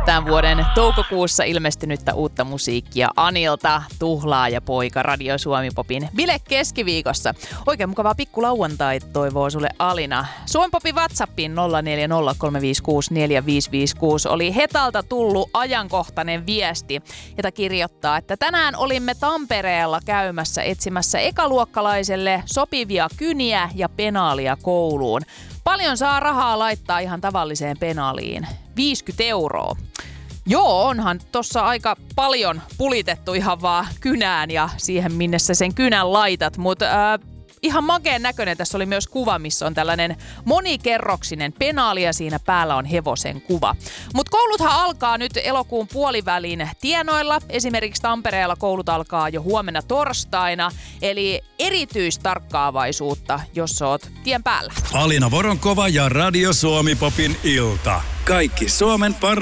tämän vuoden toukokuussa ilmestynyttä uutta musiikkia Anilta, Tuhlaa ja Poika Radio Suomi Popin bile keskiviikossa. Oikein mukavaa pikkulauantai toivoo sulle Alina. Suomi Popin WhatsAppiin 0403564556 oli Hetalta tullut ajankohtainen viesti, jota kirjoittaa, että tänään olimme Tampereella käymässä etsimässä ekaluokkalaiselle sopivia kyniä ja penaalia kouluun. Paljon saa rahaa laittaa ihan tavalliseen penaaliin. 50 €. Joo, onhan tossa aika paljon pulitettu ihan vaan kynään ja siihen, minne sä sen kynän laitat, mutta ihan makeen näköinen. Tässä oli myös kuva, missä on tällainen monikerroksinen penaali ja siinä päällä on hevosen kuva. Mutta kouluthan alkaa nyt elokuun puolivälin tienoilla. Esimerkiksi Tampereella koulut alkaa jo huomenna torstaina. Eli erityistarkkaavaisuutta, jos oot tien päällä. Alina Voronkova ja Radio Suomi Popin ilta. Kaikki Suomen